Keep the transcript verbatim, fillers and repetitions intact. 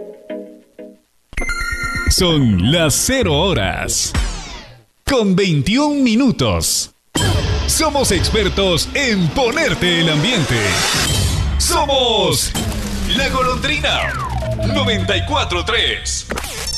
Son las cero horas con veintiún minutos. Somos expertos en ponerte el ambiente. Somos La Golondrina noventa y cuatro punto tres.